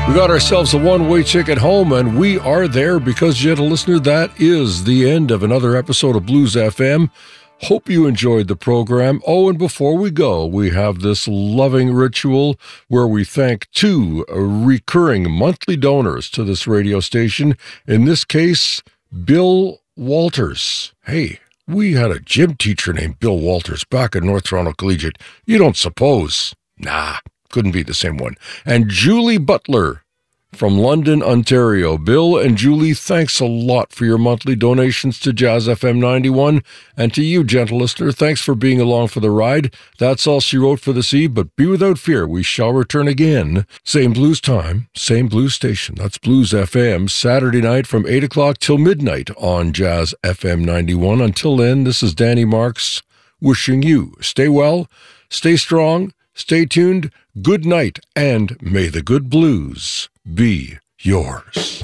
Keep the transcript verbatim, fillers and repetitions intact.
We got ourselves a one-way ticket home, and we are there because, gentle listener, that is the end of another episode of Blues F M. Hope you enjoyed the program. Oh, and before we go, we have this loving ritual where we thank two recurring monthly donors to this radio station. In this case, Bill Walters. Hey, we had a gym teacher named Bill Walters back at North Toronto Collegiate. You don't suppose? Nah. Couldn't be the same one. And Julie Butler from London, Ontario. Bill and Julie, thanks a lot for your monthly donations to Jazz F M ninety-one. And to you, gentle listener, thanks for being along for the ride. That's all she wrote for this eve, but be without fear, we shall return again. Same blues time, same blues station. That's Blues F M, Saturday night from eight o'clock till midnight on Jazz F M ninety-one. Until then, this is Danny Marks wishing you stay well, stay strong, stay tuned, good night, and may the good blues be yours.